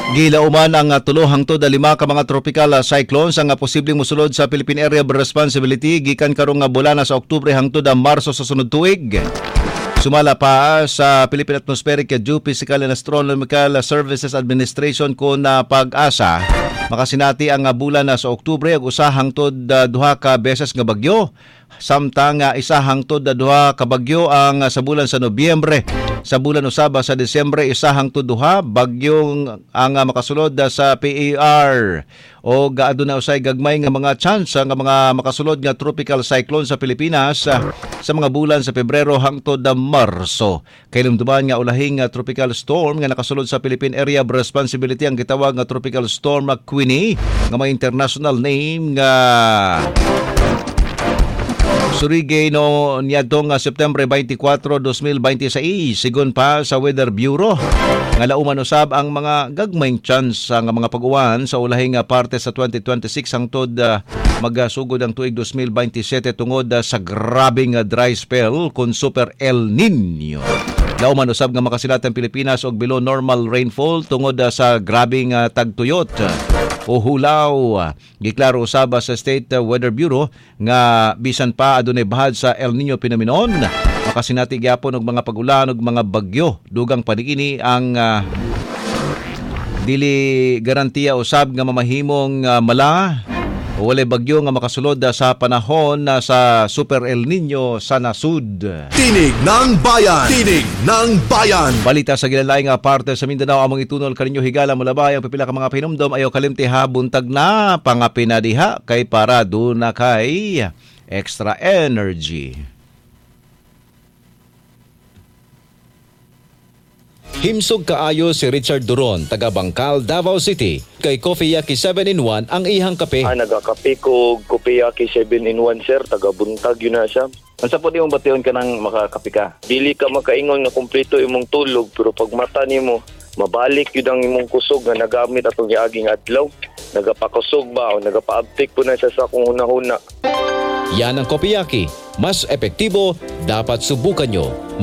Gilauman ang tulo hangtod 5 ka mga tropical cyclones ang posibleng mosulod sa Philippine Area of Responsibility gikan karong bulan sa Oktubre hangtod Marso sa sunod tuig. Sumala pa sa Philippine Atmospheric Geophysical and Astronomical Services Administration kun pag-asa makasinati ang bulan sa Oktubre ug usa hangtod 2 ka beses nga bagyo samtang isa hangtod 2 ka bagyo ang sa bulan sa Nobyembre. Sa bulan usaba sa Disyembre isa hangtod 2 bagyong ang makasulod sa PAR o aduna usay gagmay nga mga chance nga mga makasulod nga tropical cyclone sa Pilipinas sa mga bulan sa Pebrero hangtod Marso. Kailumduman nga ulahing tropical storm nga nakasulod sa Philippine Area of Responsibility ang gitawag nga tropical storm Queenie nga may international name nga surigay no niadtong September 24, 2026 sigon pa sa Weather Bureau nga lauman usab ang mga gagmayng chance nga mga pag-uwan sa ulahing parte sa 2026 hangtod magasugod ang tuig 2027 tungod sa grabing dry spell kun Super El Nino. Lauman usab nga makasilat ang Pilipinas og below normal rainfall tungod sa grabing tagtuyot o hulaw. Giklaro usab sa State Weather Bureau nga bisan pa adunay bahad sa El Nino phenomenon makasinati gyapon og mga pagulan og mga bagyo dugang paniini ang dili garantiya usab nga mamahimong mala o walay bagyo nga makasulod sa panahon sa Super El Nino sa nasud. Tinig ng Bayan! Tinig ng Bayan! Balita sa gilalay nga parte sa Mindanao among itunol kaninyo higala mulabay ang pipila ka mga pinumdom ayaw kalimti ha buntag na pangapinadiha kay para doon na kay extra energy. Himsog kaayo si Richard Duron, taga Bangkal, Davao City. Kay Coffee Yaki 7-in-1 ang ihang kape. Nagakape ko Coffee Yaki 7-in-1 sir, taga buntag yun na siya. Unsa po nimo bation ka nang makakape ka? Dili ka makaingon nga kumpleto imong tulog pero pag mata nimo mabalik yun ang imong kusog nga nagamit atong giaging adlaw. Nagapakusog ba o nagapaabtik po na siya sa kung hunahuna. Yan ang Coffee Yaki. Mas epektibo, dapat subukan nyo.